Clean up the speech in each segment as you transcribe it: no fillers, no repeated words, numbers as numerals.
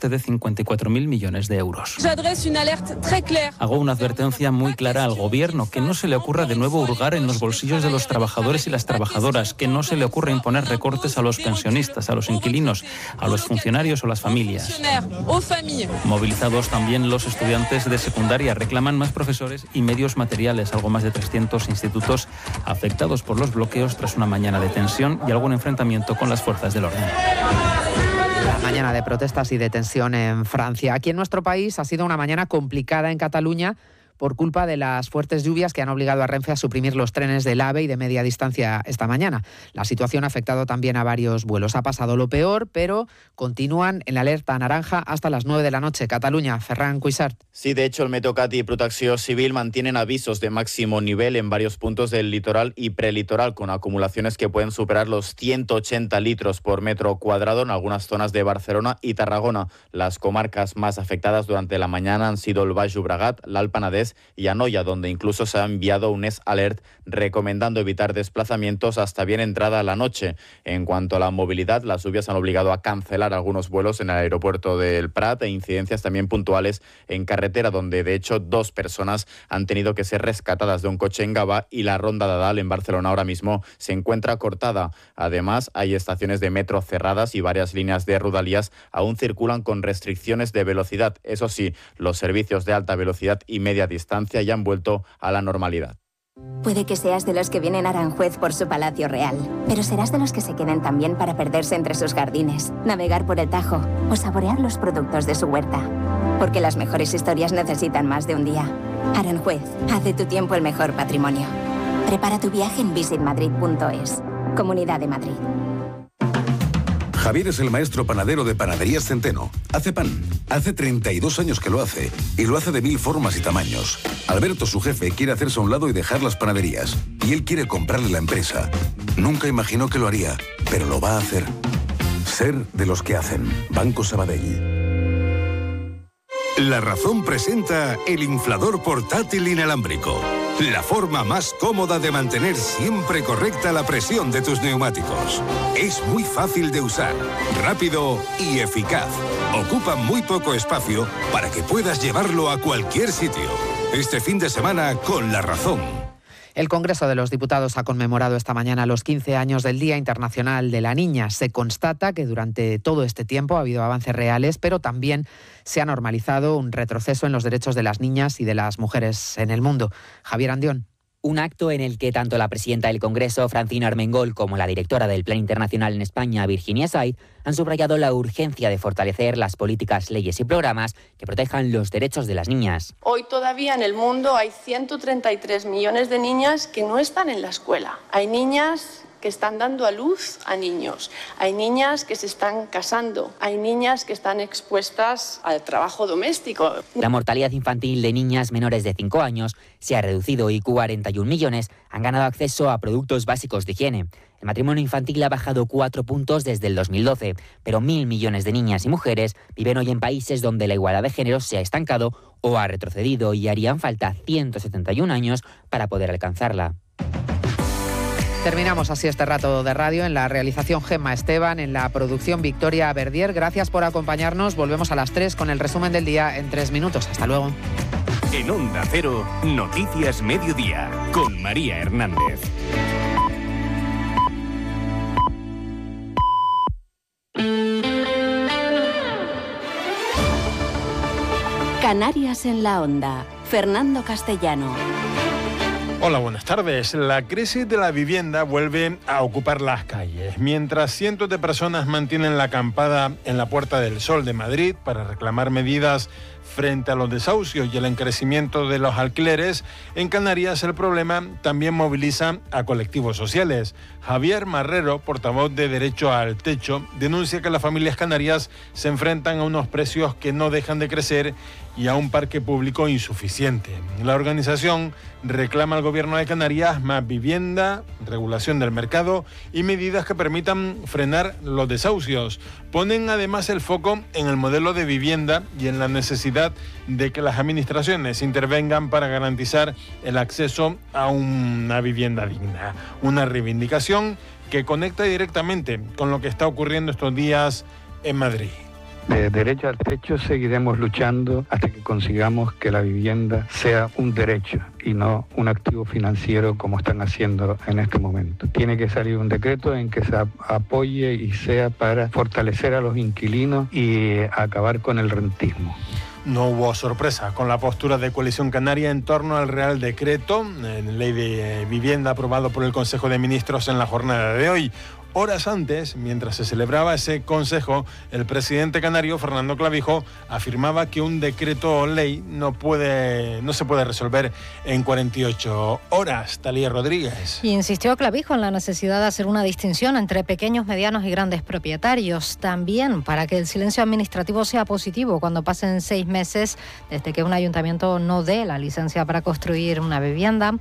coste de 54.000 millones de euros. Hago una advertencia muy clara al Gobierno, que no se le ocurra de nuevo hurgar en los bolsillos de los trabajadores y las trabajadoras, que no se le ocurra imponer recortes a los pensionistas, a los inquilinos, a los funcionarios o las familias. Movilizados también los estudiantes de secundaria reclaman más profesores y medios materiales. Algo más de 300 institutos afectados por los bloqueos tras una mañana de tensión y algún enfrentamiento con las fuerzas del orden. La mañana de protestas y de tensión en Francia. Aquí en nuestro país ha sido una mañana complicada en Cataluña por culpa de las fuertes lluvias que han obligado a Renfe a suprimir los trenes del AVE y de media distancia esta mañana. La situación ha afectado también a varios vuelos. Ha pasado lo peor, pero continúan en la alerta naranja hasta las 9 de la noche. Cataluña, Ferran Cuixart. Sí, de hecho, el Metrocat y Protecció Civil mantienen avisos de máximo nivel en varios puntos del litoral y prelitoral, con acumulaciones que pueden superar los 180 litros por metro cuadrado en algunas zonas de Barcelona y Tarragona. Las comarcas más afectadas durante la mañana han sido el Baix Llobregat, l'Alt Penedès y Anoia, donde incluso se ha enviado un alert recomendando evitar desplazamientos hasta bien entrada la noche. En cuanto a la movilidad, las lluvias han obligado a cancelar algunos vuelos en el aeropuerto del Prat e incidencias también puntuales en carretera, donde de hecho 2 personas han tenido que ser rescatadas de un coche en Gavà y la Ronda de Dalt en Barcelona ahora mismo se encuentra cortada. Además, hay estaciones de metro cerradas y varias líneas de Rodalies aún circulan con restricciones de velocidad. Eso sí, los servicios de alta velocidad y media distancia ya han vuelto a la normalidad. Puede que seas de los que vienen a Aranjuez por su palacio real, pero serás de los que se queden también para perderse entre sus jardines, navegar por el Tajo o saborear los productos de su huerta. Porque las mejores historias necesitan más de un día. Aranjuez, haz de tu tiempo el mejor patrimonio. Prepara tu viaje en visitmadrid.es. Comunidad de Madrid. Javier es el maestro panadero de Panaderías Centeno. Hace pan. Hace 32 años que lo hace. Y lo hace de 1000 formas y tamaños. Alberto, su jefe, quiere hacerse a un lado y dejar las panaderías. Y él quiere comprarle la empresa. Nunca imaginó que lo haría, pero lo va a hacer. Ser de los que hacen. Banco Sabadell. La Razón presenta el inflador portátil inalámbrico. La forma más cómoda de mantener siempre correcta la presión de tus neumáticos. Es muy fácil de usar, rápido y eficaz. Ocupa muy poco espacio para que puedas llevarlo a cualquier sitio. Este fin de semana con La Razón. El Congreso de los Diputados ha conmemorado esta mañana los 15 años del Día Internacional de la Niña. Se constata que durante todo este tiempo ha habido avances reales, pero también se ha normalizado un retroceso en los derechos de las niñas y de las mujeres en el mundo. Javier Andión. Un acto en el que tanto la presidenta del Congreso, Francina Armengol, como la directora del Plan Internacional en España, Virginia Said, han subrayado la urgencia de fortalecer las políticas, leyes y programas que protejan los derechos de las niñas. Hoy todavía en el mundo hay 133 millones de niñas que no están en la escuela. Hay niñas que están dando a luz a niños. Hay niñas que se están casando. Hay niñas que están expuestas al trabajo doméstico. La mortalidad infantil de niñas menores de 5 años se ha reducido y 41 millones han ganado acceso a productos básicos de higiene. El matrimonio infantil ha bajado 4 puntos desde el 2012, pero 1.000 millones de niñas y mujeres viven hoy en países donde la igualdad de género se ha estancado o ha retrocedido y harían falta 171 años para poder alcanzarla. Terminamos así este rato de radio. En la realización Gemma Esteban, en la producción Victoria Verdier. Gracias por acompañarnos. Volvemos a las 3 con el resumen del día en 3 minutos. Hasta luego. En Onda Cero, Noticias Mediodía, con María Hernández. Canarias en la Onda. Fernando Castellano. Hola, buenas tardes. La crisis de la vivienda vuelve a ocupar las calles. Mientras cientos de personas mantienen la acampada en la Puerta del Sol de Madrid para reclamar medidas frente a los desahucios y el encarecimiento de los alquileres, en Canarias el problema también moviliza a colectivos sociales. Javier Marrero, portavoz de Derecho al Techo, denuncia que las familias canarias se enfrentan a unos precios que no dejan de crecer y a un parque público insuficiente. La organización reclama al gobierno de Canarias más vivienda, regulación del mercado y medidas que permitan frenar los desahucios. Ponen además el foco en el modelo de vivienda y en la necesidad de que las administraciones intervengan para garantizar el acceso a una vivienda digna. Una reivindicación que conecta directamente con lo que está ocurriendo estos días en Madrid. De derecho a derecho seguiremos luchando hasta que consigamos que la vivienda sea un derecho y no un activo financiero como están haciendo en este momento. Tiene que salir un decreto en que se apoye y sea para fortalecer a los inquilinos y acabar con el rentismo. No hubo sorpresa con la postura de Coalición Canaria en torno al Real Decreto, ley de vivienda aprobado por el Consejo de Ministros en la jornada de hoy. Horas antes, mientras se celebraba ese consejo, el presidente canario, Fernando Clavijo, afirmaba que un decreto o ley no se puede resolver en 48 horas. Talía Rodríguez. Y insistió Clavijo en la necesidad de hacer una distinción entre pequeños, medianos y grandes propietarios. También para que el silencio administrativo sea positivo cuando pasen 6 meses desde que un ayuntamiento no dé la licencia para construir una vivienda.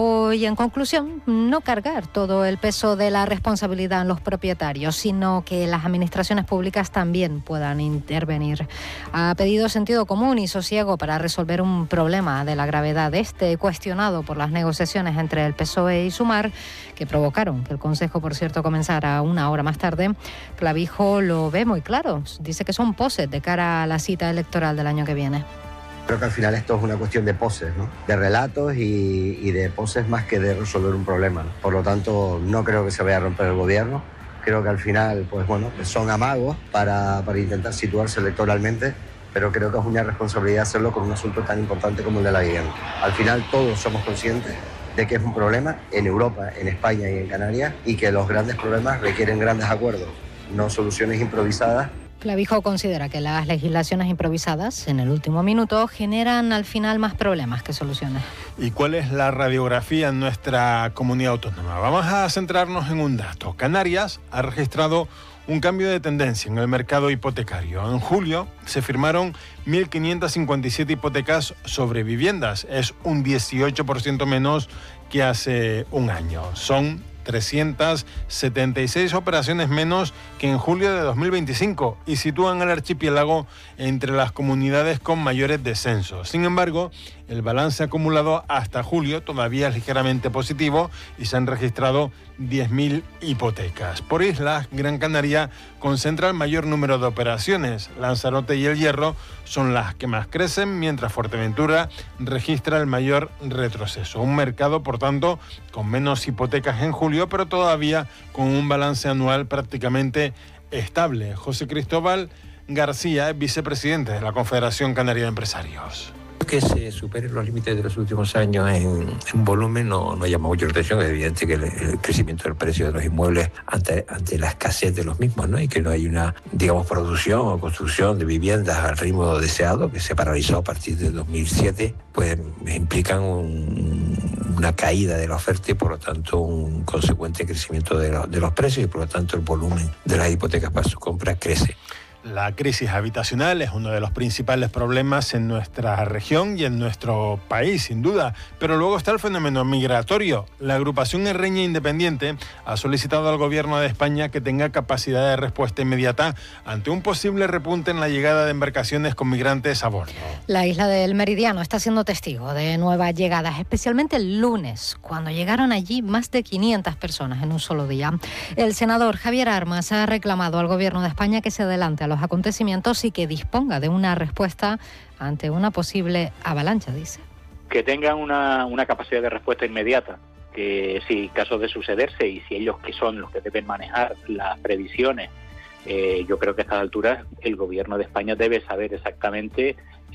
Y en conclusión, no cargar todo el peso de la responsabilidad en los propietarios, sino que las administraciones públicas también puedan intervenir. Ha pedido sentido común y sosiego para resolver un problema de la gravedad cuestionado por las negociaciones entre el PSOE y Sumar, que provocaron que el Consejo, por cierto, comenzara 1 hora más tarde. Clavijo lo ve muy claro. Dice que son poses de cara a la cita electoral del año que viene. Creo que al final esto es una cuestión de poses, ¿no? De relatos y de poses más que de resolver un problema, ¿no? Por lo tanto, no creo que se vaya a romper el gobierno. Creo que al final, pues bueno, son amagos para intentar situarse electoralmente, pero creo que es una responsabilidad hacerlo con un asunto tan importante como el de la vivienda. Al final todos somos conscientes de que es un problema en Europa, en España y en Canarias, y que los grandes problemas requieren grandes acuerdos, no soluciones improvisadas. Clavijo considera que las legislaciones improvisadas en el último minuto generan al final más problemas que soluciones. ¿Y cuál es la radiografía en nuestra comunidad autónoma? Vamos a centrarnos en un dato. Canarias ha registrado un cambio de tendencia en el mercado hipotecario. En julio se firmaron 1.557 hipotecas sobre viviendas. Es un 18% menos que hace un año. Son 376 operaciones menos que en julio de 2025 y sitúan al archipiélago entre las comunidades con mayores descensos. Sin embargo, el balance acumulado hasta julio todavía es ligeramente positivo y se han registrado 10.000 hipotecas. Por islas, Gran Canaria concentra el mayor número de operaciones. Lanzarote y El Hierro son las que más crecen, mientras Fuerteventura registra el mayor retroceso. Un mercado, por tanto, con menos hipotecas en julio, pero todavía con un balance anual prácticamente estable. José Cristóbal García es vicepresidente de la Confederación Canaria de Empresarios. Que se superen los límites de los últimos años en volumen no llama mucho la atención. Es evidente que el crecimiento del precio de los inmuebles ante la escasez de los mismos, ¿no? Y que no hay una, digamos, producción o construcción de viviendas al ritmo deseado, que se paralizó a partir de 2007, pues implican una caída de la oferta y por lo tanto un consecuente crecimiento de los precios y por lo tanto el volumen de las hipotecas para su compra crece. La crisis habitacional es uno de los principales problemas en nuestra región y en nuestro país, sin duda. Pero luego está el fenómeno migratorio. La agrupación Herreña Independiente ha solicitado al Gobierno de España que tenga capacidad de respuesta inmediata ante un posible repunte en la llegada de embarcaciones con migrantes a bordo. La isla del Meridiano está siendo testigo de nuevas llegadas, especialmente el lunes, cuando llegaron allí más de 500 personas en un solo día. El senador Javier Armas ha reclamado al Gobierno de España que se adelante a los acontecimientos y que disponga de una respuesta ante una posible avalancha, dice. Que tengan una capacidad de respuesta inmediata, que si caso de sucederse y si ellos que son los que deben manejar las previsiones, yo creo que a estas alturas el Gobierno de España debe saber exactamente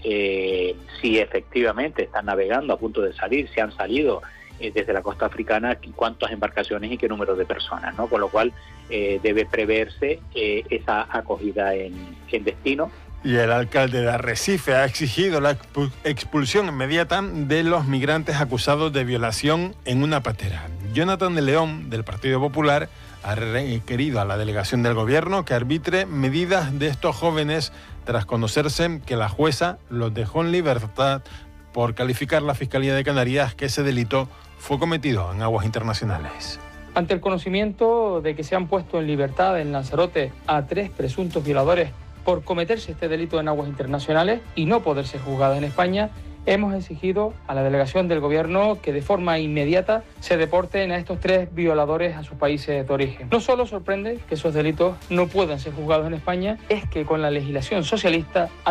si efectivamente están navegando a punto de salir, si han salido desde la costa africana, cuántas embarcaciones y qué número de personas, ¿no? Con lo cual debe preverse esa acogida en destino. Y el alcalde de Arrecife ha exigido la expulsión inmediata de los migrantes acusados de violación en una patera. Jonathan de León, del Partido Popular, ha requerido a la delegación del Gobierno que arbitre medidas de estos jóvenes tras conocerse que la jueza los dejó en libertad por calificar la Fiscalía de Canarias que ese delito fue cometido en aguas internacionales. Ante el conocimiento de que se han puesto en libertad en Lanzarote a 3 presuntos violadores por cometerse este delito en aguas internacionales y no poder ser juzgados en España, hemos exigido a la delegación del Gobierno que de forma inmediata se deporten a estos 3 violadores a sus países de origen. No solo sorprende que esos delitos no puedan ser juzgados en España, es que con la legislación socialista